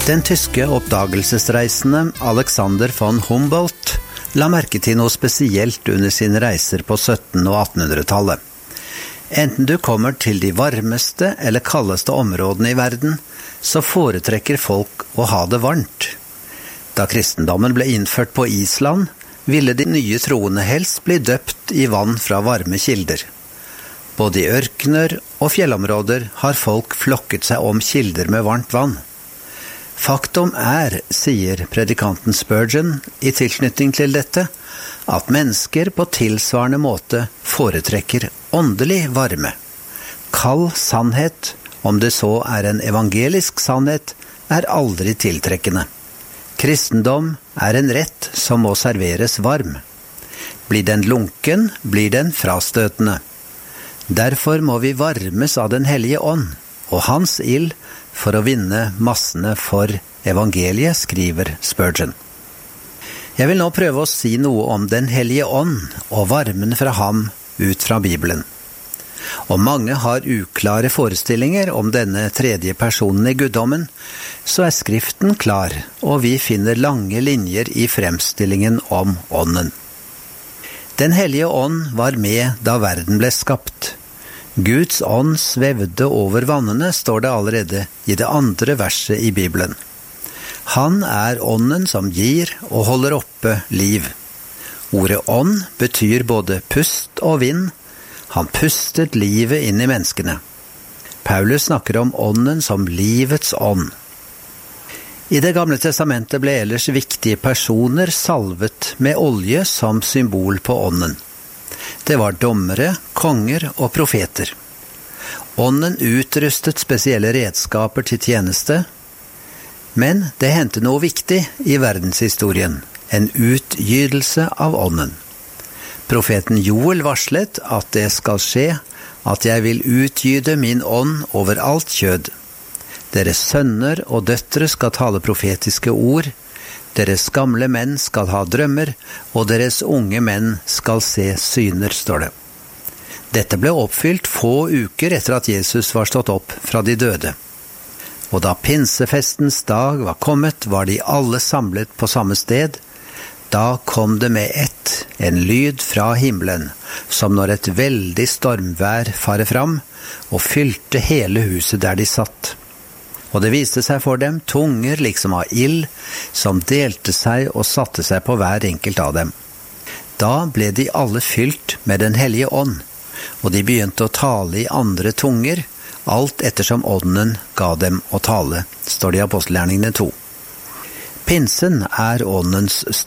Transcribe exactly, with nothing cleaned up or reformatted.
Den tyske oppdagelsesreisende Alexander von Humboldt la merke til noe spesielt under sine reiser på sytten- og attenhundretallet. Enten du kommer til de varmeste eller kaldeste områdene i verden, så foretrekker folk å ha det varmt. Da kristendommen ble innført på Island, ville de nye troende helst bli døpt i vann fra varme kilder. Både i ørkener og fjellområder har folk flokket seg om kilder med varmt vann. Faktum er, sier predikanten Spurgeon i tilknytning til dette, at mennesker på tilsvarende måte foretrekker åndelig varme. Kald sannhet, om det så er en evangelisk sannhet, er aldri tiltrekkende. Kristendom er en rett som må serveres varm. Blir den lunken, blir den frastøtende. Derfor må vi varmes av den hellige ånd, og hans ild, for å vinne massene for evangeliet, skriver Spurgeon. Jeg vil nå prøve å si noe om den hellige ånd og varmen fra ham ut fra Bibelen. Om mange har uklare forestillinger om denne tredje personen i guddommen, så er Skriften klar, og vi finner lange linjer i fremstillingen om ånden. Den hellige ånd var med da verden ble skapt. Guds ånd svevde over vannene, står det allerede i det andre verset i Bibelen. Han er ånden som gir og holder oppe liv. Ordet ånd betyr både pust og vind. Han pustet livet inn i menneskene. Paulus snakker om ånden som livets ånd. I det gamle testamentet ble ellers viktige personer salvet med olje som symbol på ånden. Det var dommere, konger og profeter. Ånden utrustet spesielle redskaper til tjeneste, men det hendte noe viktig i verdenshistorien, en utgytelse av ånden. Profeten Joel varslet at det skal skje, at jeg vil utgyte min ånd over alt kjød. Deres sønner og døtre skal tale profetiske ord, deres gamle menn skal ha drømmer, og deres unge menn skal se syner, står det. Dette ble oppfylt få uker etter at Jesus var stått opp fra de døde. Og da pinsefestens dag var kommet, var de alle samlet på samme sted. Da kom det med ett, en lyd fra himmelen, som når et veldig stormvær farer fram, og fylte hele huset der de satt. Og det viste seg for dem tunger liksom av ild, som delte seg og satte seg på hver enkelt av dem. Da ble de alle fylt med den hellige ånd, og de begynte å tale i andre tunger, alt ettersom ånden ga dem å tale, står det i Apostelgjerningene to. Pinsen er åndens